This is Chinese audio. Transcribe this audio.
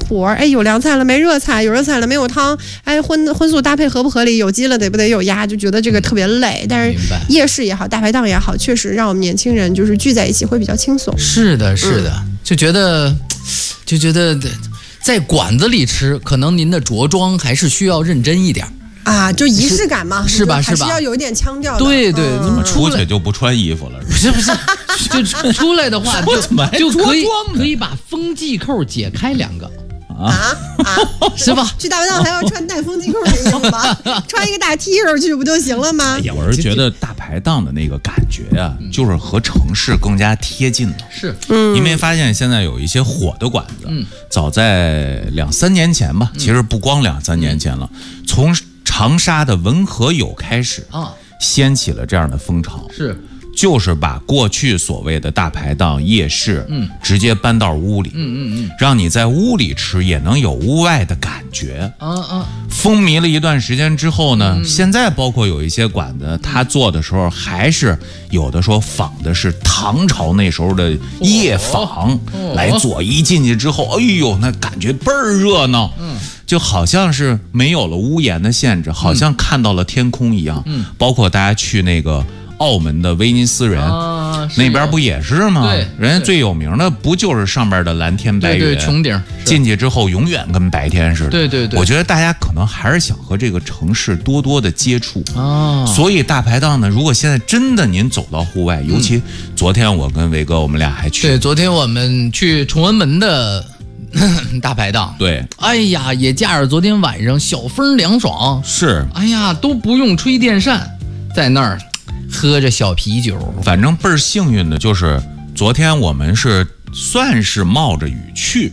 谱，哎，有凉菜了没热菜，有热菜了没有汤，哎，荤素搭配合不合理，有鸡了得不得有鸭，就觉得这个特别累。但是夜市也好，大排档也好，确实让我们年轻人就是聚在一起会比较轻松。 是的，是的，就觉得在馆子里吃，可能您的着装还是需要认真一点啊，就仪式感嘛， 是吧？ 还是要有一点腔调的。 对对，怎么出去就不穿衣服了？ 不是，就出来的话就可以把风纪扣解开2个。是吧？ 去大排档还要穿带风纪扣的衣服吗？穿一个大 T 恤去不就行了吗？ 我是觉得大排档的那个感觉啊，就是和城市更加贴近了。 是， 因为发现现在有一些火的馆子，早在2-3年前吧，其实不光2-3年前了，从长沙的文和友开始掀起了这样的风潮。 是。 就是把过去所谓的大排档夜市，直接搬到屋里，让你在屋里吃也能有屋外的感觉。风靡了一段时间之后呢，现在包括有一些馆子，他做的时候还是有的说仿的是唐朝那时候的夜坊来做，一进去之后，哎呦，那感觉倍儿热闹，就好像是没有了屋檐的限制，好像看到了天空一样。包括大家去那个澳门的威尼斯人，那边不也是吗？ 对， 人家最有名的不就是上边的蓝天白云？ 对，穹顶进去之后永远跟白天似的。 对， 我觉得大家可能还是想和这个城市多多的接触所以大排档呢，如果现在真的您走到户外，尤其昨天我跟维哥我们俩还去， 对，昨天我们去崇文门的大排档， 对， 哎呀，也驾着昨天晚上小风凉爽， 是， 哎呀，都不用吹电扇，在那儿喝着小啤酒， 反正倍儿幸运的就是昨天我们是算是冒着雨去